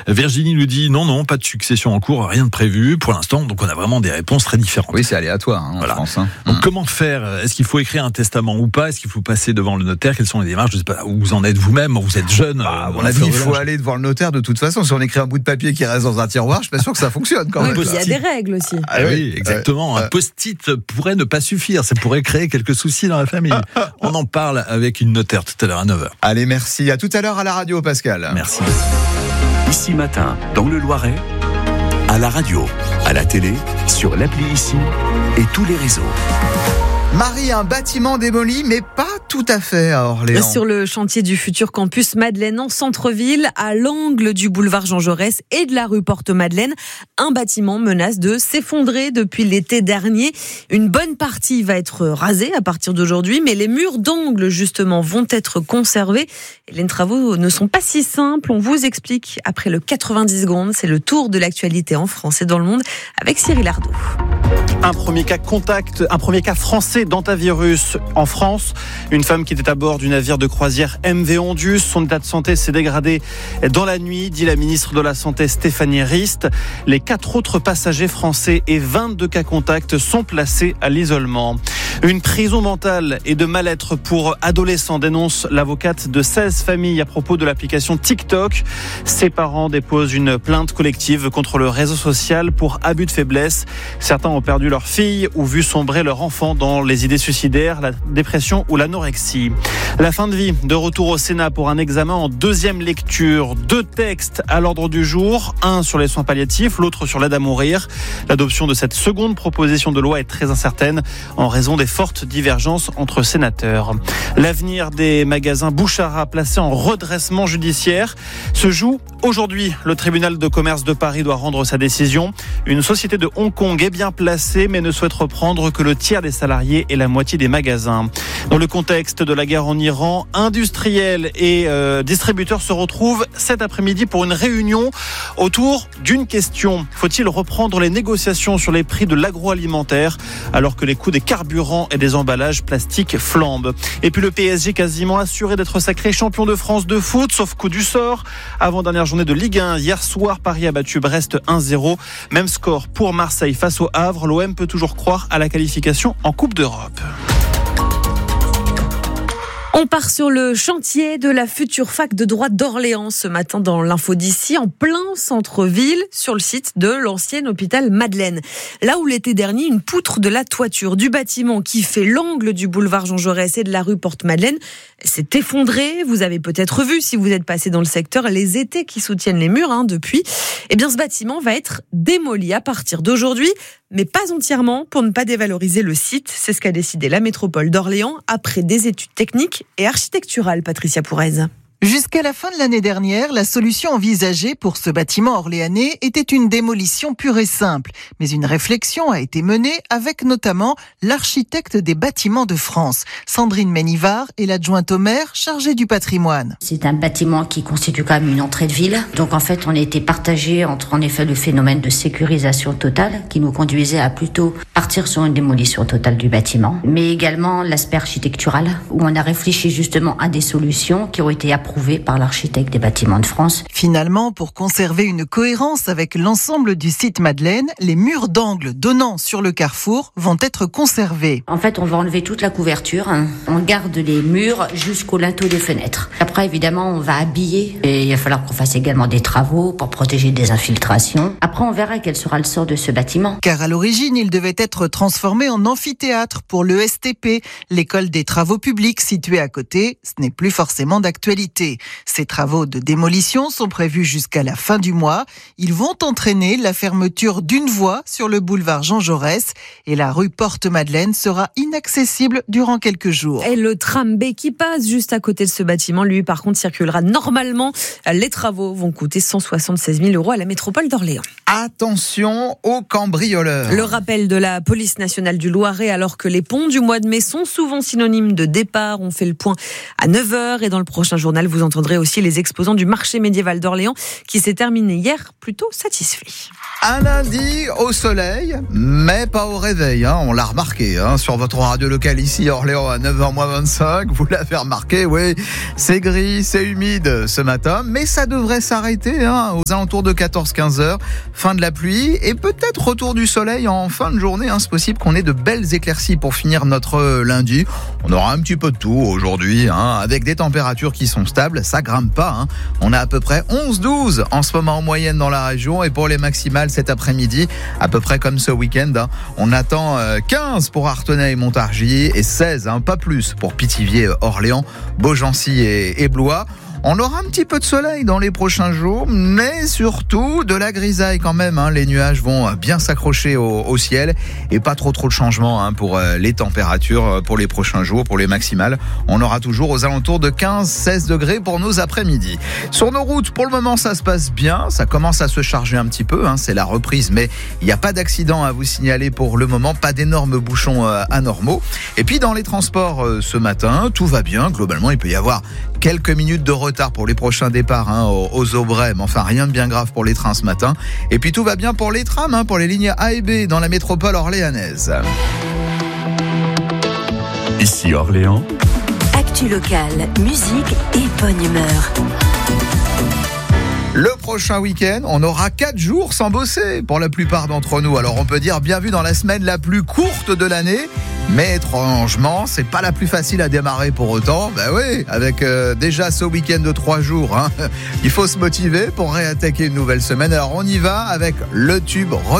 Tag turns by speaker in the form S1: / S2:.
S1: Virginie nous dit non, pas de succession en cours, rien de prévu pour l'instant. Donc on a vraiment des réponses très différentes.
S2: Oui, c'est aléatoire en France.
S1: Donc comment faire ? Est-ce qu'il faut écrire un testament ou pas ? Est-ce qu'il faut passer devant le notaire ? Quelles sont les démarches ? Je sais pas où vous en êtes vous-même. Vous êtes jeune.
S2: Il faut aller devant le notaire de toute façon. Si on écrit un bout de papier qui reste dans un tiroir, je suis pas sûr que ça fonctionne quand même.
S3: Il y a des règles aussi.
S1: Oui, exactement. Un post-it pourrait ne pas suffire. Ça pourrait créer quelques soucis dans la famille. On en parle avec une notaire tout à l'heure à 9h.
S2: Allez, merci. À tout à l'heure à la radio, Pascal.
S1: Merci.
S4: Ici Matin, dans le Loiret, à la radio, à la télé, sur l'appli Ici et tous les réseaux.
S2: Marie, un bâtiment démoli, mais pas tout à fait à Orléans.
S3: Sur le chantier du futur campus Madeleine en centre-ville, à l'angle du boulevard Jean Jaurès et de la rue Porte-Madeleine, un bâtiment menace de s'effondrer depuis l'été dernier. Une bonne partie va être rasée à partir d'aujourd'hui, mais les murs d'angle, justement, vont être conservés. Et les travaux ne sont pas si simples. On vous explique après le 90 secondes. C'est le tour de l'actualité en France et dans le monde avec Cyril Ardo.
S5: Un premier cas français d'hantavirus en France. Une femme qui était à bord du navire de croisière MV Ondius. Son état de santé s'est dégradé dans la nuit, dit la ministre de la Santé Stéphanie Rist. Les 4 autres passagers français et 22 cas contacts sont placés à l'isolement. Une prison mentale et de mal-être pour adolescents, dénonce l'avocate de 16 familles à propos de l'application TikTok. Ses parents déposent une plainte collective contre le réseau social pour abus de faiblesse. Certains ont perdu leur fille ou vu sombrer leur enfant dans les idées suicidaires, la dépression ou l'anorexie. La fin de vie, de retour au Sénat pour un examen en deuxième lecture. 2 textes à l'ordre du jour, un sur les soins palliatifs, l'autre sur l'aide à mourir. L'adoption de cette seconde proposition de loi est très incertaine en raison des fortes divergences entre sénateurs. L'avenir des magasins Bouchara placés en redressement judiciaire se joue aujourd'hui. Le tribunal de commerce de Paris doit rendre sa décision. Une société de Hong Kong est bien placée mais ne souhaite reprendre que le tiers des salariés et la moitié des magasins. Dans le contexte de la guerre en Iran, industriels et distributeurs se retrouvent cet après-midi pour une réunion autour d'une question. Faut-il reprendre les négociations sur les prix de l'agroalimentaire alors que les coûts des carburants et des emballages plastiques flambent? Et puis le PSG quasiment assuré d'être sacré champion de France de foot, sauf coup du sort. Avant-dernière journée de Ligue 1, hier soir, Paris a battu Brest 1-0. Même score pour Marseille face au Havre. L'OM peut toujours croire à la qualification en Coupe d'Europe.
S3: On part sur le chantier de la future fac de droit d'Orléans ce matin dans l'info d'ici, en plein centre-ville, sur le site de l'ancien hôpital Madeleine. Là où l'été dernier, une poutre de la toiture du bâtiment qui fait l'angle du boulevard Jean Jaurès et de la rue Porte-Madeleine s'est effondrée. Vous avez peut-être vu, si vous êtes passé dans le secteur, les étais qui soutiennent les murs depuis. Eh bien, ce bâtiment va être démoli à partir d'aujourd'hui, mais pas entièrement pour ne pas dévaloriser le site. C'est ce qu'a décidé la métropole d'Orléans après des études techniques et architecturales. Patricia Pourez.
S6: Jusqu'à la fin de l'année dernière, la solution envisagée pour ce bâtiment orléanais était une démolition pure et simple. Mais une réflexion a été menée avec notamment l'architecte des bâtiments de France. Sandrine Ménivard est l'adjointe au maire chargée du patrimoine.
S7: C'est un bâtiment qui constitue quand même une entrée de ville. Donc en fait, on a été partagé entre en effet le phénomène de sécurisation totale qui nous conduisait à plutôt partir sur une démolition totale du bâtiment. Mais également l'aspect architectural où on a réfléchi justement à des solutions qui ont été approuvées par l'architecte des bâtiments de France.
S6: Finalement, pour conserver une cohérence avec l'ensemble du site Madeleine, les murs d'angle donnant sur le carrefour vont être conservés.
S7: En fait, on va enlever toute la couverture. On garde les murs jusqu'au linteau des fenêtres. Après, évidemment, on va habiller. Et il va falloir qu'on fasse également des travaux pour protéger des infiltrations. Après, on verra quel sera le sort de ce bâtiment.
S6: Car à l'origine, il devait être transformé en amphithéâtre pour l'ESTP, l'école des travaux publics située à côté. Ce n'est plus forcément d'actualité. Ces travaux de démolition sont prévus jusqu'à la fin du mois. Ils vont entraîner la fermeture d'une voie sur le boulevard Jean Jaurès et la rue Porte-Madeleine sera inaccessible durant quelques jours.
S3: Et le tram B qui passe juste à côté de ce bâtiment, lui, par contre, circulera normalement. Les travaux vont coûter 176 000 € à la métropole d'Orléans.
S2: Attention aux cambrioleurs.
S3: Le rappel de la police nationale du Loiret, alors que les ponts du mois de mai sont souvent synonymes de départ. On fait le point à 9h et dans le prochain journal, matinale. Vous entendrez aussi les exposants du marché médiéval d'Orléans qui s'est terminé hier plutôt satisfait.
S2: Un lundi au soleil, mais pas au réveil. On l'a remarqué sur votre radio locale ici, Orléans, à 9h-25. Vous l'avez remarqué, oui. C'est gris, c'est humide ce matin, mais ça devrait s'arrêter aux alentours de 14-15 heures. Fin de la pluie et peut-être retour du soleil en fin de journée. C'est possible qu'on ait de belles éclaircies pour finir notre lundi. On aura un petit peu de tout aujourd'hui, avec des températures qui sont stables. Ça grimpe pas. On a à peu près 11-12 en ce moment en moyenne dans la région, et pour les maximales cet après-midi, à peu près comme ce week-end, on attend 15 pour Artenay et Montargis et 16, pas plus, pour Pithiviers, Orléans, Beaugency et Blois. On aura un petit peu de soleil dans les prochains jours, mais surtout de la grisaille quand même. Les nuages vont bien s'accrocher au ciel et pas trop de changements pour les températures pour les prochains jours, pour les maximales. On aura toujours aux alentours de 15-16 degrés pour nos après-midi. Sur nos routes, pour le moment, ça se passe bien. Ça commence à se charger un petit peu. C'est la reprise, mais il n'y a pas d'accident à vous signaler pour le moment. Pas d'énormes bouchons anormaux. Et puis dans les transports ce matin, tout va bien. Globalement, il peut y avoir quelques minutes de retard pour les prochains départs aux Aubrais, mais enfin rien de bien grave pour les trains ce matin. Et puis tout va bien pour les trams, pour les lignes A et B dans la métropole orléanaise.
S4: Ici Orléans.
S8: Actu locale, musique et bonne humeur.
S2: Le prochain week-end, on aura 4 jours sans bosser pour la plupart d'entre nous. Alors on peut dire bienvenue dans la semaine la plus courte de l'année. Mais étrangement, c'est pas la plus facile à démarrer pour autant. Oui, avec déjà ce week-end de 3 jours, il faut se motiver pour réattaquer une nouvelle semaine. Alors on y va avec le tube